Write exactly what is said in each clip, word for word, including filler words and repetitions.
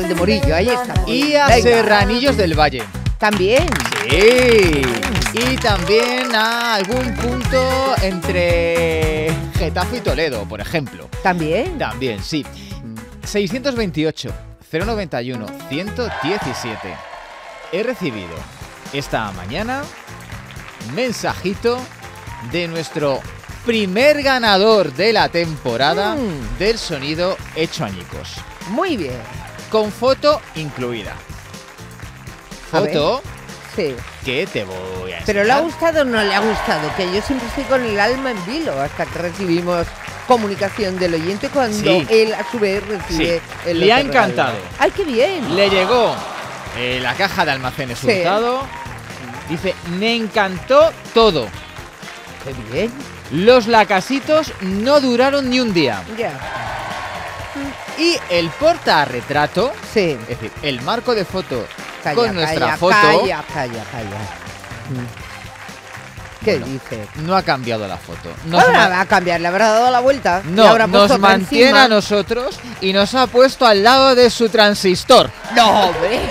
Valdemorillo, ahí está. Y a Venga. Serranillos del Valle. También. Sí. Y también a algún punto entre Getafe y Toledo, por ejemplo. También. También, sí. seiscientos veintiocho, cero noventa y uno, ciento diecisiete. He recibido esta mañana mensajito de nuestro primer ganador de la temporada Mm. del sonido hecho añicos. Muy bien. Con foto incluida. A ver. Foto Sí. que te voy a enseñar. ¿Pero le ha gustado o no le ha gustado? Que yo siempre estoy con el alma en vilo hasta que recibimos comunicación del oyente cuando Sí. él a su vez recibe Sí. el Le ha otro regalo. encantado. ¡Ay, qué bien! Le llegó eh, la caja de almacenes Sí. Hurtado. Dice, me encantó todo. ¡Qué bien! Los lacasitos no duraron ni un día. Ya. Y el portarretrato, Sí. es decir, el marco de foto Calla, con nuestra calla, foto, Calla, calla, calla. ¿Qué Bueno, dice? no ha cambiado la foto. Nos Ahora ma- va a cambiar, le habrá dado la vuelta. le no, habrá nos puesto por mantiene encima. a nosotros y nos ha puesto al lado de su transistor. ¡No, hombre!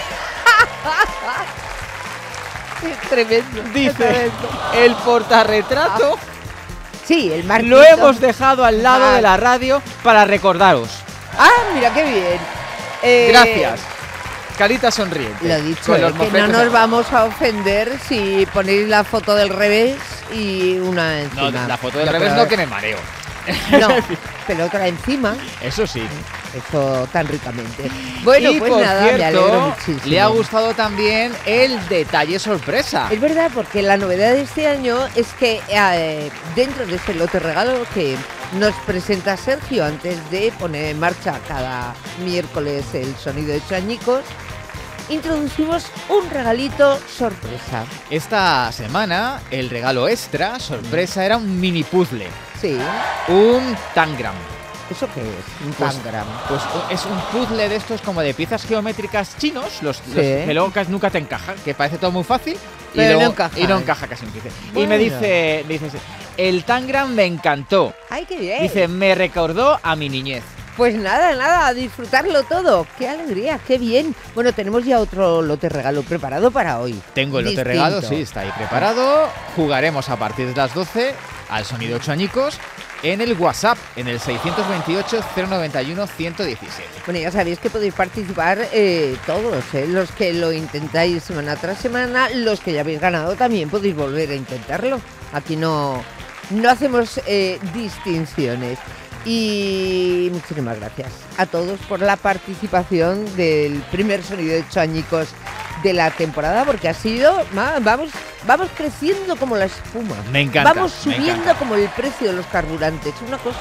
Es tremendo. es Dice, tremendo. el portarretrato Sí, el marquito. lo hemos dejado al lado Ah. de la radio para recordaros. Ah, mira qué bien. Eh, Gracias. Carita sonriente. Lo dicho, Con eh, los que no mofletes nos al- vamos a ofender si ponéis la foto del revés y una No, encima. la foto del No, revés pero- no, que me mareo. No, pero otra encima, Eso sí. eso tan ricamente. Bueno, y pues por nada, cierto, me alegro muchísimo. le ha gustado también el detalle sorpresa. Es verdad, porque la novedad de este año es que eh, dentro de ese lote regalo que nos presenta Sergio antes de poner en marcha cada miércoles el sonido hecho añicos, introducimos un regalito sorpresa. Esta semana, el regalo extra, sorpresa, era un mini puzzle. Sí, Un tangram. ¿eso qué es? Un Pues- tangram. Pues u- es un puzzle de estos como de piezas geométricas chinos, los, los Sí. que luego casi nunca te encajan, que parece todo muy fácil y, Pero no luego- encajan. y no encaja casi nunca. Dice. Y Bueno. me dice, me dice, el tangram me encantó. ¡Ay, qué bien! Dice, me recordó a mi niñez. Pues nada, nada, a disfrutarlo todo. ¡Qué alegría, qué bien! Bueno, tenemos ya otro lote regalo preparado para hoy. Tengo el lote Distinto. regalo, sí, está ahí preparado. Jugaremos a partir de las doce al sonido ocho añicos en el WhatsApp, en el seiscientos veintiocho, cero noventa y uno, ciento diecisiete. Bueno, ya sabéis que podéis participar eh, todos, ¿eh? Los que lo intentáis semana tras semana, los que ya habéis ganado también podéis volver a intentarlo. Aquí no, no hacemos eh, distinciones. Y muchísimas gracias a todos por la participación del primer sonido de ocho añicos de la temporada, porque ha sido, va- vamos, vamos creciendo como la espuma. Me encanta, Vamos me subiendo encanta. como el precio de los carburantes. Una cosa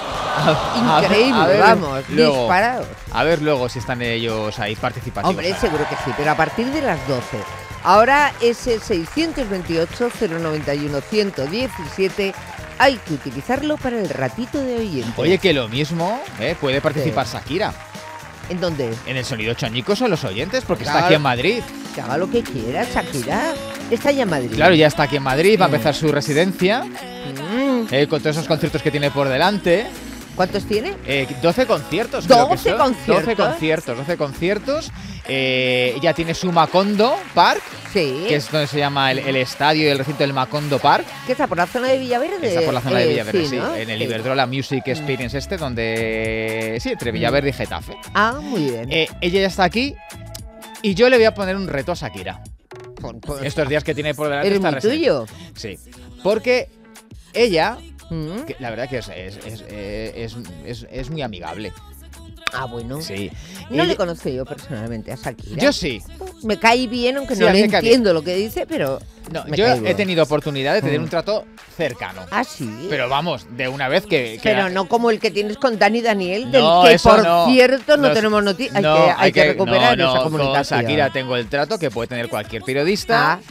A ver- increíble, a ver vamos, luego, disparados. A ver luego si están ellos ahí participativos. Hombre, ahí. seguro que sí, pero a partir de las doce. Ahora ese seiscientos veintiocho, cero noventa y uno, ciento diecisiete hay que utilizarlo para el ratito de oyente. Oye, que lo mismo, ¿eh? Puede participar Shakira ¿En dónde? en el sonido ocho añicos o los oyentes, porque Claro. está aquí en Madrid. Que haga lo que quiera, Shakira. Está ya en Madrid. Claro, ya está aquí en Madrid, va a empezar su residencia, Mm, eh, con todos esos conciertos que tiene por delante. ¿Cuántos tiene? Eh, doce conciertos. creo que ¿doce son. conciertos? doce conciertos, doce conciertos. Eh, ya tiene su Macondo Park, Sí. que es donde se llama el, el estadio y el recinto del Macondo Park. ¿Qué está por la zona de Villaverde? Está por la zona de Eh, Villaverde, sí, ¿no? en el Sí. Iberdrola Music Experience este, donde... Sí, entre Villaverde y Getafe. Ah, muy bien. Eh, ella ya está aquí y yo le voy a poner un reto a Shakira. Pues- pues, Estos días que tiene por delante ¿eres esta muy residencia. tuyo? Sí, porque ella, Mm. que la verdad que es, es, es, es, es- es muy amigable. Ah, bueno. Sí. No Ella- le conozco yo personalmente a Shakira. Yo sí. Me cae bien, aunque Sí, no a mí le me cae entiendo lo que dice, pero No, me yo cae he bien. tenido oportunidad de tener Mm. un trato cercano. Ah, sí. Pero vamos, de una vez que... que Pero no como el que tienes con Dani Daniel, del No, que eso por no. cierto no Los- tenemos noticias. Hay, no, que, hay que recuperar no, no, esa con comunicación. Shakira tengo el trato que puede tener cualquier periodista Ah.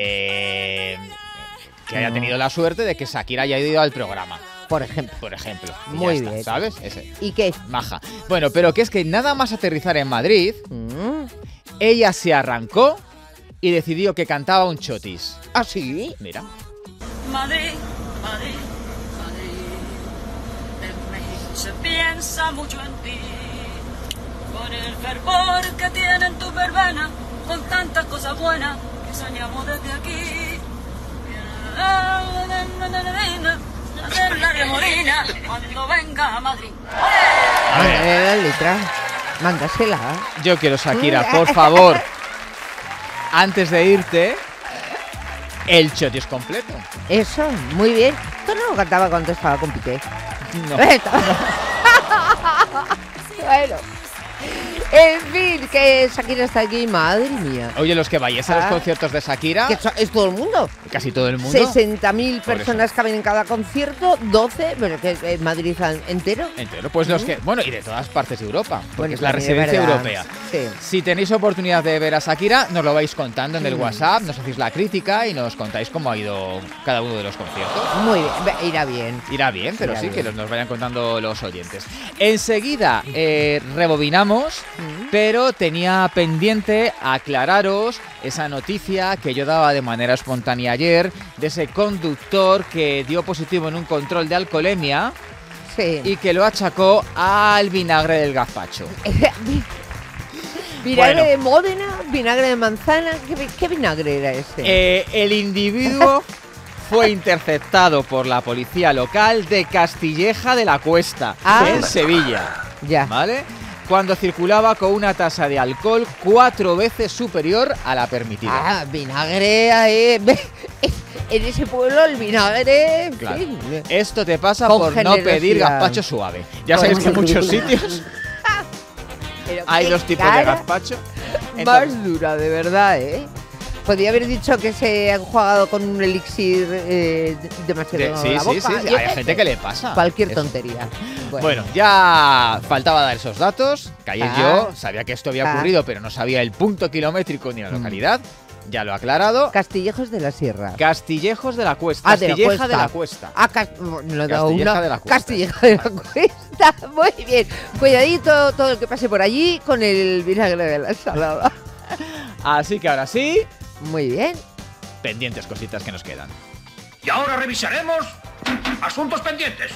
eh, que haya No. tenido la suerte de que Shakira haya ido al programa, Por ejemplo. por ejemplo. Y Muy ya está, bien. ¿sabes? Ese. ¿Y qué? Maja. Bueno, pero que es que nada más aterrizar en Madrid, Mm. ella se arrancó y decidió que cantaba un chotis. ¿Ah, sí? Mira. Madrid, Madrid, Madrid, en mí se piensa mucho en ti, con el fervor que tiene en tu verbena con tantas cosas buenas que soñamos desde aquí. Hacer la remorina cuando venga a Madrid. A ver, Mándale la letra. Mándasela. yo quiero, Shakira, por favor, antes de irte, el chotis completo. Eso, muy bien. Esto no lo cantaba cuando estaba con Piqué. No. Bueno. En fin, que Shakira está aquí, madre mía. Oye, los que vayáis a los Ah. conciertos de Shakira, Que eso- es todo el mundo. casi todo el mundo. sesenta mil Por personas caben en cada concierto, doce, pero que es Madrid entero. Entero, pues los que. Bueno, y de todas partes de Europa, porque Bueno, es la también es residencia verdad. europea. Sí. Si tenéis oportunidad de ver a Shakira, nos lo vais contando en el Mm. WhatsApp, nos hacéis la crítica y nos contáis cómo ha ido cada uno de los conciertos. Muy bien, ve- irá bien. Irá bien, pero Irá sí, bien. que los- nos vayan contando los oyentes. Enseguida eh, rebobinamos, Mm. pero tenía pendiente aclararos esa noticia que yo daba de manera espontánea ayer, de ese conductor que dio positivo en un control de alcoholemia Sí. y que lo achacó al vinagre del gazpacho. Vinagre Bueno. de Módena, vinagre de manzana. ¿Qué, vi- qué vinagre era ese? Eh, el individuo fue interceptado por la policía local de Castilleja de la Cuesta, Ah. en Sevilla. ya. ¿Vale? Cuando circulaba con una tasa de alcohol cuatro veces superior a la permitida. Ah, vinagre ahí. En ese pueblo el vinagre. en Claro. fin. Esto te pasa Con por no pedir generosidad. gazpacho suave. Ya Con sabéis que en muchos generosidad. sitios Pero hay qué dos tipos de cara gazpacho. Entonces, Más dura, de verdad, ¿eh? Podría haber dicho que se han jugado con un elixir eh, demasiado de- en sí, la sí, boca. sí, sí, Yo hay qué gente sé. que le pasa. Cualquier Eso. tontería. Bueno, ya faltaba dar esos datos, que ayer Ah. yo sabía que esto había Ah. ocurrido, pero no sabía el punto kilométrico ni la Mm. localidad. Ya lo he aclarado. Castillejos de la Sierra. Castillejos de la Cuesta. Ah, de la Castilleja Cuesta. de la Cuesta. Ah, cas- no he dado Castilleja una. de la Cuesta. Castilleja de la Cuesta. Muy bien. Cuidadito todo el que pase por allí con el vinagre de la ensalada. Así que ahora sí, Muy bien. pendientes cositas que nos quedan. Y ahora revisaremos asuntos pendientes.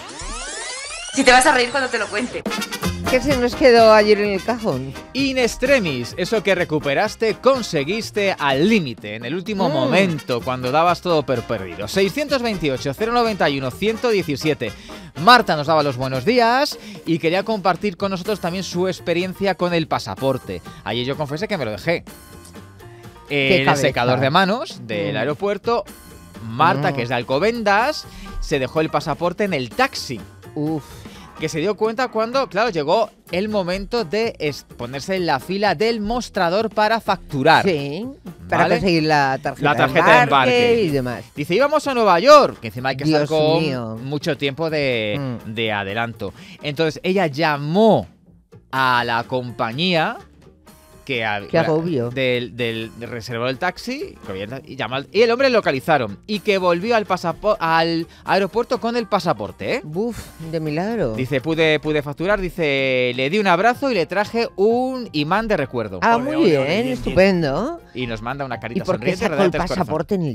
Si te vas a reír cuando te lo cuente. ¿Qué se nos quedó ayer en el cajón? In extremis, eso que recuperaste, conseguiste al límite, en el último Mm. momento, cuando dabas todo por perdido. seiscientos veintiocho, cero noventa y uno, ciento diecisiete. Marta nos daba los buenos días y quería compartir con nosotros también su experiencia con el pasaporte. Ayer yo confesé que me lo dejé Qué en el cabeza. secador de manos del Mm. aeropuerto. Marta, Mm. que es de Alcobendas, se dejó el pasaporte en el taxi. Uf. Que se dio cuenta cuando, claro, llegó el momento de es- ponerse en la fila del mostrador para facturar. Sí. Para ¿Vale? conseguir la tarjeta, La tarjeta de embarque. y demás. Dice, íbamos a Nueva York, que encima hay que Dios estar con mío. mucho tiempo de, Mm. de adelanto. Entonces ella llamó a la compañía que ha- Qué agobio. del, del, del reservó el taxi que había- y, llamó al- y el hombre localizaron y que volvió al pasapo- al aeropuerto con el pasaporte, ¿eh? Uf, de milagro. Dice, pude, pude facturar, dice, le di un abrazo y le traje un imán de recuerdo. ah, Ole, muy ole, bien, ole, bien, bien. estupendo. Y nos manda una ¿Y carita por qué sonriente. sacó el radiante de corazón. pasaporte en el